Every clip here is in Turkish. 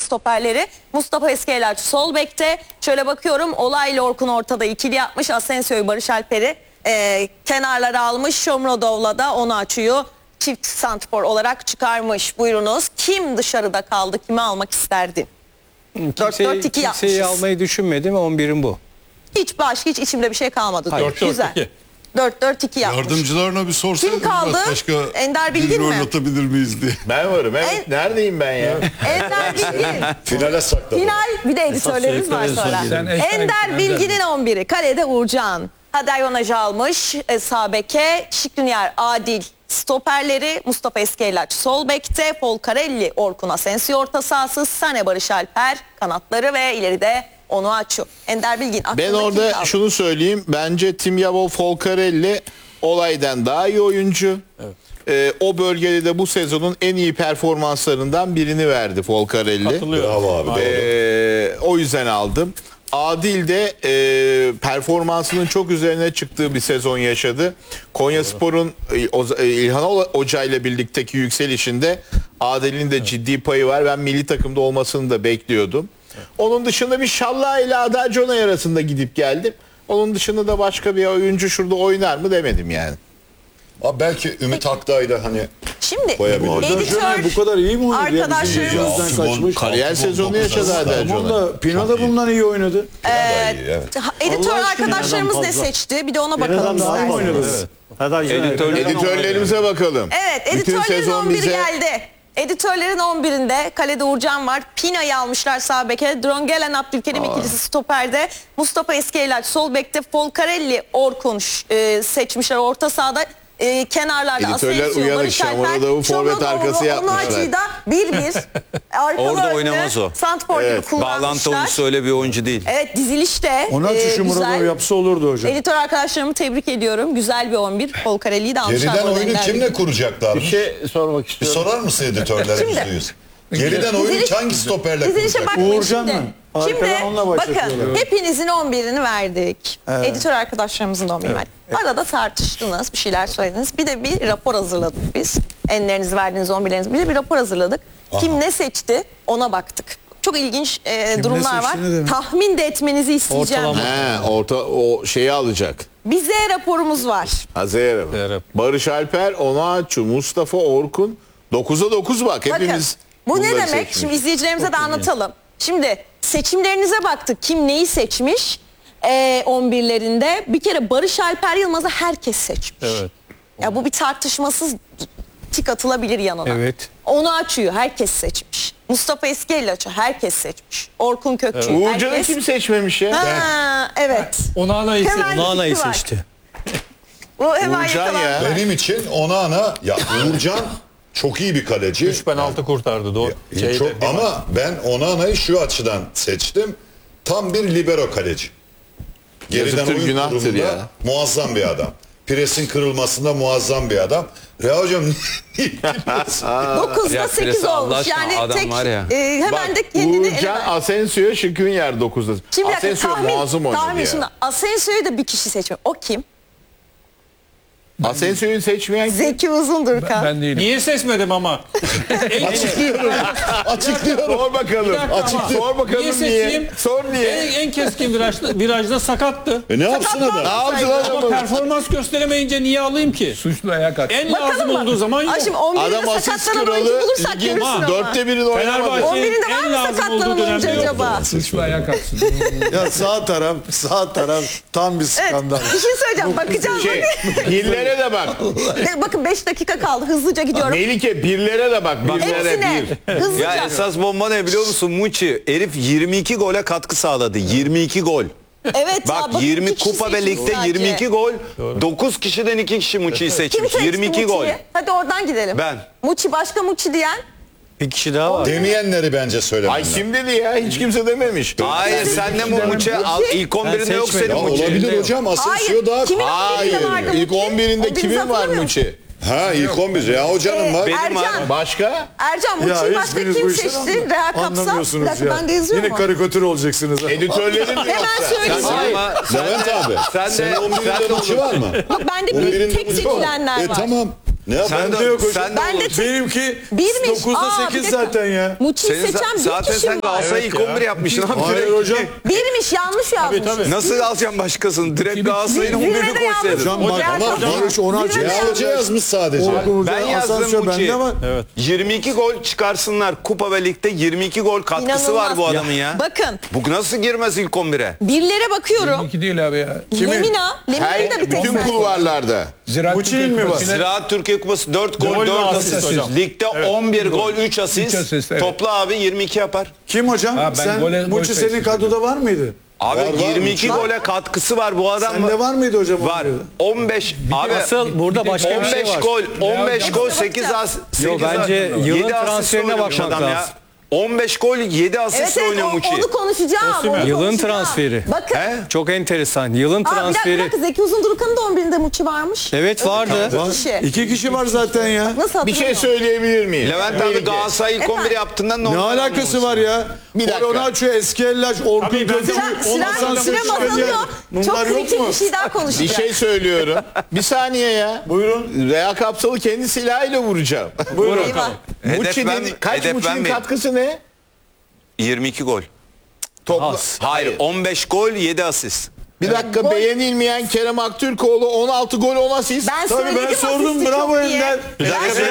stoperleri. Mustafa Eskiyelaç sol bekte. Şöyle bakıyorum, Olay'la Orkun ortada ikili yapmış. Asensio'yu, Barış Alper'i kenarlara almış. Şomrodov'la da onu açıyor. Çift santrfor olarak çıkarmış. Buyurunuz. Kim dışarıda kaldı? Kimi almak isterdin? 4-4-2 Kimseyi almayı düşünmedim. 11'im bu. Hiç içimde bir şey kalmadı. Hayır. 4-4-2. Güzel. 4-4-2 yapmış. Yardımcılarına bir sorsaydın. Kim kaldı? Başka Ender Bilgin mi? rol atabilir miyiz diye. Ben varım. Evet. Neredeyim ben ya? Ender Bilgin. Finale sakladım. Final, bir de editörlerimiz var sonra. Ender Bilgin'in 11'i. Kalede Uğurcan. Hadayvanaj'ı almış. Sağ beke. Şikrinyer, Adil stoperleri. Mustafa Eskiyelaç sol bekte. Folcarelli, Orkun Asensio orta sahası. Sane, Barış Alper kanatları ve ileride onu açıyor. Ender Bilgin. Ben orada şunu söyleyeyim. Bence Timjavo Folcarelli Olay'dan daha iyi oyuncu. Evet. O bölgede de bu sezonun en iyi performanslarından birini verdi Folcarelli. Bravo abi. O yüzden aldım. Adil de performansının çok üzerine çıktığı bir sezon yaşadı. Konyaspor'un İlhan Hoca ile birlikteki yükselişinde Adil'in de ciddi payı var. Ben milli takımda olmasını da bekliyordum. Onun dışında bir Şallah ile Adalconay arasında gidip geldim. Onun dışında da başka bir oyuncu şurada oynar mı demedim yani. Abi belki Ümit Akdağ'ı da hani şimdi koyabilir. Bu kadar iyi mi oynadı? Arkadaşlarımız kaçmış. Kariyer sezonu yaşadı Adalconay. Pina da bundan iyi oynadı. editör Allah aşkına arkadaşlarımız adam ne fazla. seçti? Bir de ona bakalım. Daha iyi oynadı. Editörlerimize bakalım. Evet, Bütün editörlerin sezon 11'i bize geldi. Editörlerin 11'inde kalede Uğurcan var. Pina'yı almışlar sağ beke. Drongelen Abdülkerim ikilisi stoperde. Mustafa Eskiyelaç sol bekte. Folcarelli, Orkun seçmişler orta sahada. Kenarlarda Editörler Asensio, uyanık. Barış Alper, Şamorodov'u forvet arkası yapmışlar. Onu da 1-1. Orada oynamaz o. Santfor gibi kullanmışlar. Bağlantı oyuncusu öyle bir oyuncu değil. Evet, dizilişte Ona şu Muradov yapsa olurdu hocam. Editör arkadaşlarımı tebrik ediyorum. Güzel bir 11. Folcarelli'yi de almışlar. Geriden orada oyunu Ender kimle kuracaklar? bir şey sormak Bir istiyorum. sorar mısın editörlerimiz? Geriden oyunu hangi stoperle Dizilişe kuracak? bakmayın Uğurcan şimdi. mı? Arkadan onunla Bakın başlatıyorlar. hepinizin 11'ini verdik. Editör arkadaşlarımızın da 11'ini verdik. Arada tartıştınız, bir şeyler söylediniz. Bir de bir rapor hazırladık biz. Enlerinizi verdiğiniz 11'lerinizi bir rapor hazırladık. Kim ne seçti ona baktık. Çok ilginç durumlar var. Tahmin de etmenizi isteyeceğim. O şeyi alacak. Bize raporumuz var. Hazır. Barış Alper, Onaçu, Mustafa, Orkun. 9'a 9 bak. Hepimiz Bu ne bunları demek? seçmiş. Şimdi izleyicilerimize de anlatalım. Şimdi seçimlerinize baktık. Kim neyi seçmiş? 11'lerinde bir kere Barış Alper Yılmaz'ı herkes seçmiş. Evet. Ya bu bir tartışmasız tik atılabilir yanına. Evet. Onu açıyor. Herkes seçmiş. Mustafa Eskiyelaç'ı herkes seçmiş. Orkun Kökçü'yü Uğurcan'ı herkes. kim seçmemiş ya? Evet. Onana'yı seçti. Bu hemen Uğurcan yakalandı. ya. Benim için Onana, ya Uğurcan çok iyi bir kaleci. 3 penaltı kurtardı. Doğru. Ama ben Onana'yı şu açıdan seçtim. Tam bir libero kaleci. Geriden Yazıktır, oyun günahtır kurumunda ya. muazzam bir adam. Presin kırılmasında muazzam bir adam. Reha hocam niye gülüyorsun? 9'da Ya 8 Presi Allah olmuş. aşkına, Yani adam tek var ya. hemen de Bak kendini Uğurcan, Asensio, Şikrinyer 9'da. Şimdi bir dakika, Asensio muazzam oynadı tahmin ya. şimdi Asensio'yu da bir kişi seçmiyor. O kim? Asensio'yu seçmeyen kim? Zeki Uzundurkan. Ben değilim. Niye seçmedim ama? Açıklıyorum. Sor bakalım. Sor bakalım Niye niye? seçeyim? Sor niye? En keskin virajda sakattı. Ne yapsın adam? Ne yaptın Ama adamı? performans gösteremeyince niye alayım ki? Suçlu ayak attı. En lazım olduğu zaman yok. Ay şimdi 11'inde Adam asist sakatlanan oyuncu kralı. bulursak Ligin görürsün ama. 4'te 1'ini oynamadı. Fenerbahçe- 11'inde var en mı lazım sakatlanan olduğu oyuncu dönemde acaba? Suçlu ayak atsın. Ya sağ taraf tam bir Evet, skandal. bir şey söyleyeceğim. Bakacağız. Birlere de bak. Bakın 5 dakika kaldı. Hızlıca gidiyorum. Melike birlere de bak. Birlere Hepsine. bir. Hızlıca. Ya esas bomba ne biliyor musun Muçi? Herif 22 gole katkı sağladı. 22 gol. Evet ya, Bak bakın 20 iki kişi kupa ve seçmiş ligde sadece. 22 gol. 9 kişiden 2 kişi Muçi'yi Kim seçmiş. seçti 22 gol. Muçi'yi? Hadi oradan gidelim. Ben. Muçi, başka Muçi diyen. Bir kişi daha var. Demeyenleri bence söylemenler. Ay kim dedi ya? Hiç kimse dememiş. Hayır sen de bu Muçi al. İlk 11'inde yok Ya senin Muçi. olabilir hocam. Asensio daha... Kimin 11'inde Hayır. vardı İlk Muçi? 11'inde 11'inizi kimin var hatırlamıyor musun? Muçi? Ha ilk 11. Reha hocanın var. Benim var. Ercan. Başka? Ercan Muçi'yi Ya başka hiçbiriniz kim bu işleri seçti? Reha Kapsam. Bir anlamıyorsunuz dakika, ya. ben de yazıyorum Yine ama. karikatür olacaksınız. Editörlerin mi Hemen yoksa? söyleyeyim. Levent abi. Sen de Senin 11'inde maçı var mı? Yok, bende bir 11'inde tek maçı var. seçilenler var. Tamam. Ne yap? Sen Bende yok hocam. sen de Ben de olursun. Benimki Birmiş. 9'da Aa, 8 bir dakika. zaten ya. Muçi'yi Senin seçen bir zaten kişi sen var. Galatasaray ilk 11 yapmışsın abi. Hayır Direkt hocam. Birmiş, yanlış yazmış. tabii. Nasıl alacaksın başkasını? Direkt Galatasaray'ın Zirvede 11'ini yanlış. koysaydın. Hocam bak Hocam, ama hocam. Barış onu Zirvede açıyor. Ya hoca yazmış sadece. Ben yazdım Asansör Muçi. bende var. Evet. 22 gol çıkarsınlar. Kupa ve ligde 22 gol katkısı var bu adamın ya. Bakın, Bu nasıl girmez ilk 11'e? birlere bakıyorum. 2 değil abi ya. Lemina'yı da bir tek Bütün sen. kulvarlarda. Ziraat Muçi'nin mi var? Ziraat Türkiye Kupası 4 gol Gol 4 ve asist. asist hocam. Ligde 11 gol 3 asist. 3 asist, evet. Topla abi 22 yapar. Kim hocam? Ha, ben Sen gol Muçi senin sayısı kadroda var mıydı? Abi Var, var. 22 gole katkısı var bu adam. Sende var mıydı hocam? Var. 15 abi Asıl burada başka bir şey 15 var. gol 15 hocam? gol 8 asist. Yo, bence yılın transferine bakmak lazım. 15 gol 7 Evet, asist evet, oynuyor Muçi. onu konuşacağım. Osimhen. onu Yılın konuşacağım. transferi. Bakın. He? Çok enteresan. Yılın Aa, bir transferi. dakika, Zeki Uzundurkan'ın da 11'inde Muçi varmış. Evet, vardı. İki kişi. 2 kişi var zaten ya. Nasıl Bir hatırlamıyorum? şey söyleyebilir miyim? Levent abi Galatasaray ilk 11 yaptığından Ne alakası var ya? Bir dakika. Onu açıyor eski eller, Orkun Abi ben de- Kötü. Sürem azalıyor. Çok Bunlar yok kritik mu? bir şey daha Bir konuşacağım. şey söylüyorum. Bir saniye ya. Buyurun. Rea Kapsalı kendi silahıyla vuracağım. Buyurun. Eyvah. Muçi'nin kaç Muçi'nin katkısı ne? 22 gol. Topla. Hayır 15 gol 7 asist. Bir dakika, Gol- beğenilmeyen Kerem Aktürkoğlu 16 gol 10 asist. Ben Tabii ben söyledim sordum, asisti bravo çok diye. Ender. Ben söyledim.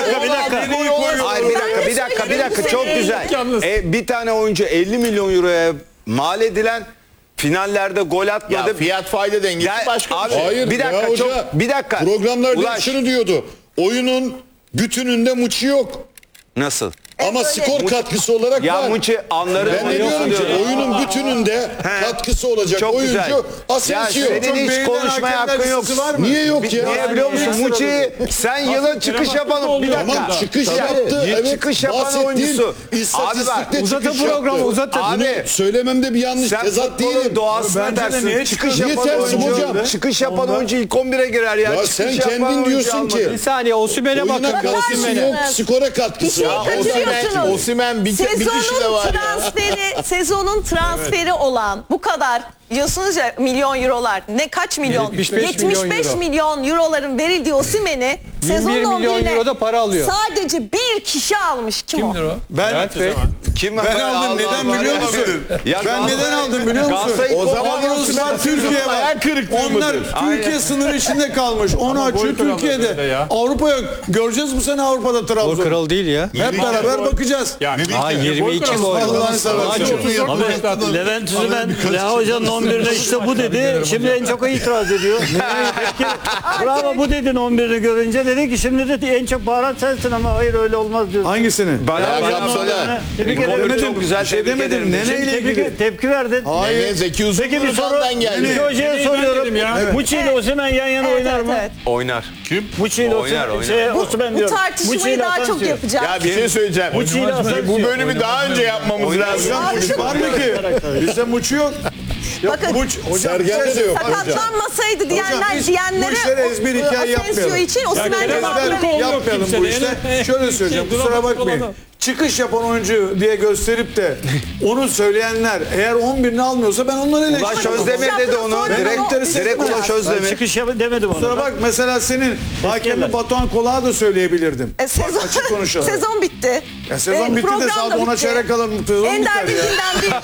Hayır bir dakika bir dakika çok güzel. Yalnız. Bir tane oyuncu 50 milyon euroya mal edilen finallerde gol Ya atmadı. fiyat fayda dengesi Ya başka abi, bir şey. Hayır bir dakika, ya hoca. çok- bir dakika. Programlarda Ulaş. şunu diyordu. Oyunun bütününde Muçi yok. Nasıl? Ama öyle. skor katkısı olarak Ya var. Muçi anları Ben de diyorum ki oyunun bütününde katkısı olacak çok oyuncu güzel. Ya Asensio. senin hiç beğenilen konuşmaya hakemler hakkın yok. listesi var mı? Niye yok ya? Niye biliyor musun? Muçi sen yılın çıkış yapan bir dakika. Tamam çıkış Ya, yaptı. Evet, çıkış yapan bahsettiğim oyuncusu. İstatistikte Uzatın çıkış programı, yaptı. uzatın. Abi Söylememde bir yanlış sen tezat değilim. futbolun doğasına Bence de dersin. niye Çıkış çıkıyor? yapan Niye tersim oyuncu. hocam? Çıkış yapan oyuncu ilk 11'e girer ya. Ya Çıkış sen yapan kendin oyuncu diyorsun almadı. ki Bir saniye Osimhen'e oyuna bakın. katkısı Osimhen'e. yok, skora Bir katkısı şey var. kaçırıyorsunuz. Osimhen bir kişi de Sezonun var ya. transferi, sezonun transferi olan bu kadar diyorsunuz ya milyon eurolar. Ne kaç milyon? 75 milyon euro. milyon euroların verildiği Osimhen'i 21 sezonun milyon 11'ine euro da para alıyor. sadece bir kişi almış. Kim Kimdir o? o? Ben Kim Ben aldım, neden biliyor musun? Ben neden aldım biliyor musun? Galatasaray- O zaman Avrus var, Türkiye var. Ayak kırıklığı Onlar mıdır? Türkiye sınırı içinde kalmış. Onu açıyor kralı Türkiye'de. öyle ya. Avrupa yok. Göreceğiz bu sene Avrupa'da Gol Trabzon. kralı değil ya. Hep beraber bakacağız. Yani. Ha, 22 gol. Allah'ını seversen. Abi Levent Üzümen Reha Hoca'nın 11'ine işte bu dedi. Şimdi en çok o itiraz ediyor. Peki, bravo bu dedin 11'ini görünce. Dedi ki şimdi de en çok bağıran sensin ama hayır öyle olmaz diyorsun. Hangisini? Rea Kapsalı. Tebrik Gol ederim. çok güzel, Bir şey tebrik demedim. ederim. Neneyle ilgili. Tepki verdin. Hayır. Zeki Peki bir soru. Uzun'dan geldi. Zeki Hoca'ya dedim soruyorum. ya. Muçi ile Osimhen yan yana oynar mı? Evet. Oynar. Muçi ile Oynar, Osimhen Bu diyorum. tartışmayı Muçi ile daha çok Asensio. yapacağız. Ya bir şey söyleyeceğim. Muçi ile Asensio. Bu bölümü daha önce yapmamız lazım. Var mı ki? Bizde Muçi yok. Bakın Sergen'de de yok hocam. sakatlanmasaydı diyenler biz diyenlere bu işleri ezber hikaye Asensio yapmayalım. için Osimhen'e Kerem baktılar. Aktürkoğlu yok Yapmayalım bu kimsede. işte. Yine- Şöyle söyleyeceğim. Kusura bakmayın. Çıkış yapan oyuncu diye gösterip de onu söyleyenler eğer 11'ini almıyorsa ben onları Ulaş eleştiriyorum. Özdemir dedi onu. Direkt Ulaş Özdemir. Çıkış demedim ona. Kusura bak mesela senin hakemi Batuhan Kolak'ı da söyleyebilirdim. Açık konuşalım. Sezon bitti. Ya sezon bitti de program saat da 10'a bitti. çeyrek kalır mı? Sezon Ender biter ya. Bilgin'den bir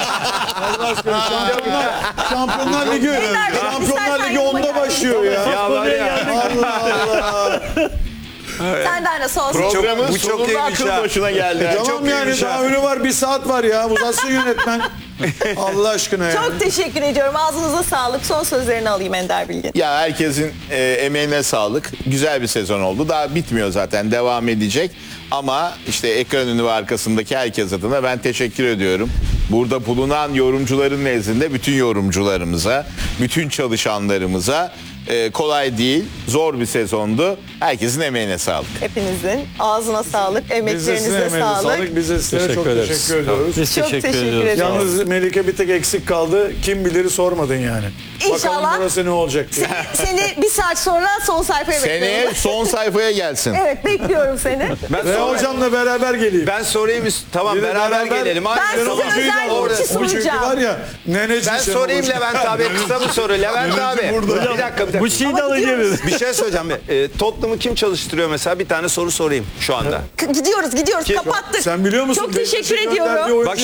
Şampiyonlar Ligi. Ender Bilgin, Şampiyonlar istersen Ligi 10'da yanıma başlıyor ya. Ya var ya. Allah Allah. senden de son söz. Programın bu çok sonunda iyiymiş akıl ha. başına geldi. Tamam yani daha önü var, bir saat var ya. Uzatsın yönetmen. Allah aşkına ya. Çok teşekkür ediyorum. Ağzınıza sağlık. Son sözlerini alayım Ender Bilgin. Ya herkesin emeğine sağlık. Güzel bir sezon oldu. Daha bitmiyor zaten. Devam edecek. Ama işte ekran önü ve arkasındaki herkes adına ben teşekkür ediyorum. Burada bulunan yorumcuların nezdinde bütün yorumcularımıza, bütün çalışanlarımıza kolay değil, zor bir sezondu. Herkesin emeğine sağlık. Hepinizin ağzına sağlık, Biz de emeklerinize sizin emeğinize sağlık. sağlık. Biz de sizlere çok ederiz. teşekkür ediyoruz. Biz Çok teşekkür ediyoruz. Yalnız Melike bir tek eksik kaldı. Kim biliri sormadın yani. İnşallah. Bakalım burası ne olacak diye. Seni bir saat sonra son sayfaya Seneye bekliyorum. son sayfaya gelsin. Evet bekliyorum seni. Ve hocamla beraber geleyim. Ben sorayım tamam Bir de beraber gelelim. Ben size özel orada. Muçi Bu çünkü var sunacağım. ya neneci Ben sen sorayım olacak. Levent abi kısa bir soru. Levent abi bir dakika Bu Şidalı gibi. Bir şey söyleyeceğim. Tottenham'ı kim çalıştırıyor mesela? Bir tane soru sorayım şu anda. Gidiyoruz Kim? kapattık. Sen biliyor musun? Çok teşekkür Beşiktaş'ın ediyorum. gönderdiği oyuncu- Bak